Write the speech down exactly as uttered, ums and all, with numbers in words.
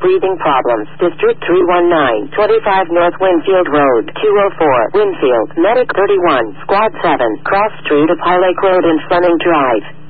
breathing problems. District three one nine, twenty-five North Winfield Road, two oh four, Winfield. Medic thirty-one, Squad seven, Cross Street of High Lake Road and Fleming Drive.